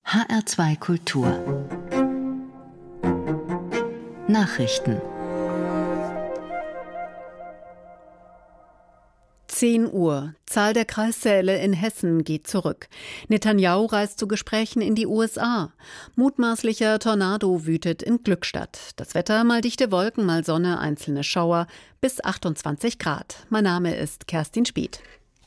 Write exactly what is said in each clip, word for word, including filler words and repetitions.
H R zwei Kultur Nachrichten. zehn Uhr. Zahl der Kreissäle in Hessen geht zurück. Netanjahu reist zu Gesprächen in die U S A. Mutmaßlicher Tornado wütet in Glückstadt. Das Wetter: mal dichte Wolken, mal Sonne, einzelne Schauer, bis achtundzwanzig Grad. Mein Name ist Kerstin Spieth.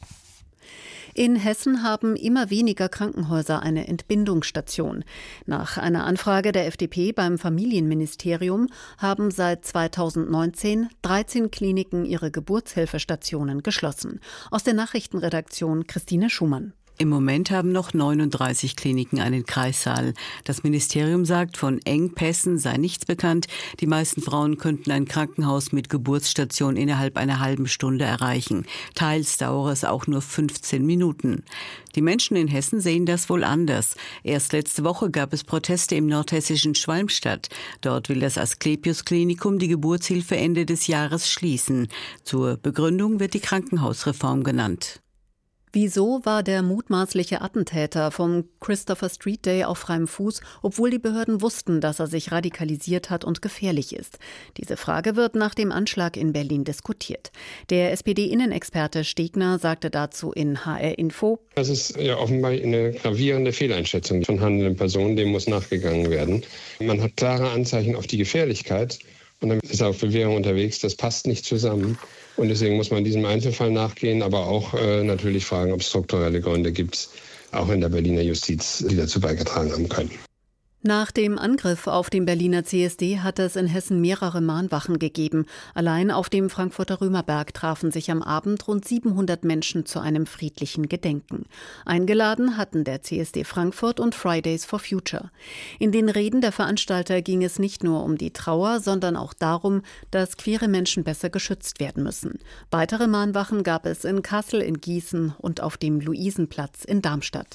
In Hessen haben immer weniger Krankenhäuser eine Entbindungsstation. Nach einer Anfrage der F D P beim Familienministerium haben seit zweitausendneunzehn dreizehn Kliniken ihre Geburtshilfestationen geschlossen. Aus der Nachrichtenredaktion Christine Schumann. Im Moment haben noch neununddreißig Kliniken einen Kreissaal. Das Ministerium sagt, von Engpässen sei nichts bekannt. Die meisten Frauen könnten ein Krankenhaus mit Geburtsstation innerhalb einer halben Stunde erreichen. Teils dauere es auch nur fünfzehn Minuten. Die Menschen in Hessen sehen das wohl anders. Erst letzte Woche gab es Proteste im nordhessischen Schwalmstadt. Dort will das Asklepios-Klinikum die Geburtshilfe Ende des Jahres schließen. Zur Begründung wird die Krankenhausreform genannt. Wieso war der mutmaßliche Attentäter vom Christopher Street Day auf freiem Fuß, obwohl die Behörden wussten, dass er sich radikalisiert hat und gefährlich ist? Diese Frage wird nach dem Anschlag in Berlin diskutiert. Der S P D-Innenexperte Stegner sagte dazu in H R Info: Das ist ja offenbar eine gravierende Fehleinschätzung von handelnden Personen, dem muss nachgegangen werden. Man hat klare Anzeichen auf die Gefährlichkeit und dann ist er auf Bewährung unterwegs. Das passt nicht zusammen. Und deswegen muss man diesem Einzelfall nachgehen, aber auch äh, natürlich fragen, ob es strukturelle Gründe gibt, auch in der Berliner Justiz, die dazu beigetragen haben können. Nach dem Angriff auf den Berliner C S D hat es in Hessen mehrere Mahnwachen gegeben. Allein auf dem Frankfurter Römerberg trafen sich am Abend rund siebenhundert Menschen zu einem friedlichen Gedenken. Eingeladen hatten der C S D Frankfurt und Fridays for Future. In den Reden der Veranstalter ging es nicht nur um die Trauer, sondern auch darum, dass queere Menschen besser geschützt werden müssen. Weitere Mahnwachen gab es in Kassel, in Gießen und auf dem Luisenplatz in Darmstadt.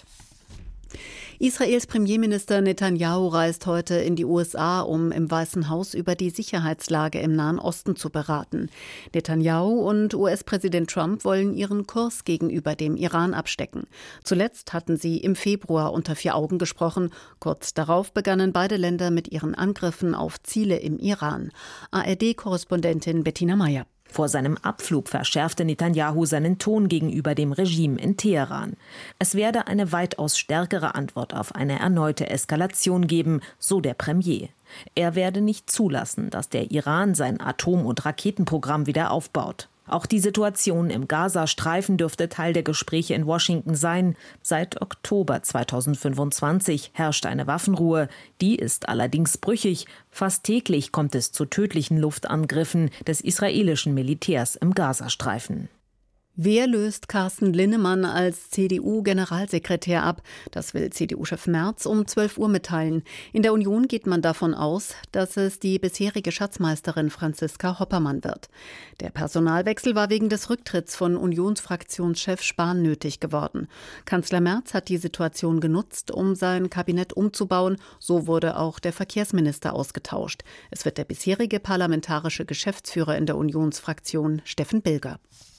Israels Premierminister Netanjahu reist heute in die U S A, um im Weißen Haus über die Sicherheitslage im Nahen Osten zu beraten. Netanjahu und U S-Präsident Trump wollen ihren Kurs gegenüber dem Iran abstecken. Zuletzt hatten sie im Februar unter vier Augen gesprochen. Kurz darauf begannen beide Länder mit ihren Angriffen auf Ziele im Iran. A R D-Korrespondentin Bettina Meyer. Vor seinem Abflug verschärfte Netanjahu seinen Ton gegenüber dem Regime in Teheran. Es werde eine weitaus stärkere Antwort auf eine erneute Eskalation geben, so der Premier. Er werde nicht zulassen, dass der Iran sein Atom- und Raketenprogramm wieder aufbaut. Auch die Situation im Gazastreifen dürfte Teil der Gespräche in Washington sein. Seit Oktober zweitausendfünfundzwanzig herrscht eine Waffenruhe. Die ist allerdings brüchig. Fast täglich kommt es zu tödlichen Luftangriffen des israelischen Militärs im Gazastreifen. Wer löst Carsten Linnemann als C D U-Generalsekretär ab? Das will C D U-Chef Merz um zwölf Uhr mitteilen. In der Union geht man davon aus, dass es die bisherige Schatzmeisterin Franziska Hoppermann wird. Der Personalwechsel war wegen des Rücktritts von Unionsfraktionschef Spahn nötig geworden. Kanzler Merz hat die Situation genutzt, um sein Kabinett umzubauen. So wurde auch der Verkehrsminister ausgetauscht. Es wird der bisherige parlamentarische Geschäftsführer in der Unionsfraktion Steffen Bilger.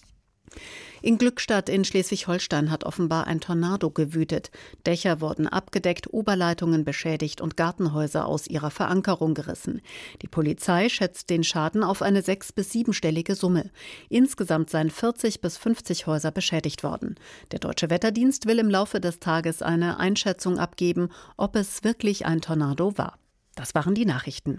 In Glückstadt in Schleswig-Holstein hat offenbar ein Tornado gewütet. Dächer wurden abgedeckt, Oberleitungen beschädigt und Gartenhäuser aus ihrer Verankerung gerissen. Die Polizei schätzt den Schaden auf eine sechs- bis siebenstellige Summe. Insgesamt seien vierzig bis fünfzig Häuser beschädigt worden. Der Deutsche Wetterdienst will im Laufe des Tages eine Einschätzung abgeben, ob es wirklich ein Tornado war. Das waren die Nachrichten.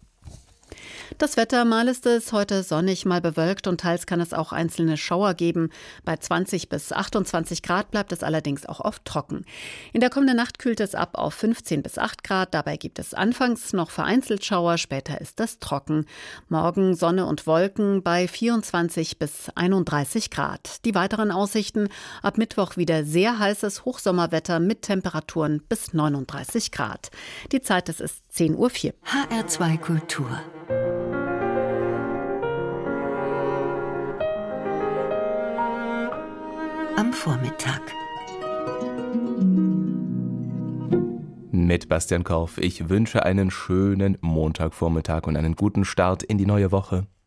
Das Wetter: mal ist es heute sonnig, mal bewölkt und teils kann es auch einzelne Schauer geben. Bei zwanzig bis achtundzwanzig Grad bleibt es allerdings auch oft trocken. In der kommenden Nacht kühlt es ab auf fünfzehn bis acht Grad. Dabei gibt es anfangs noch vereinzelt Schauer, später ist es trocken. Morgen Sonne und Wolken bei vierundzwanzig bis einunddreißig Grad. Die weiteren Aussichten: ab Mittwoch wieder sehr heißes Hochsommerwetter mit Temperaturen bis neununddreißig Grad. Die Zeit, es ist zehn Uhr vier. H R zwei Kultur am Vormittag. Mit Bastian Korf. Ich wünsche einen schönen Montagvormittag und einen guten Start in die neue Woche.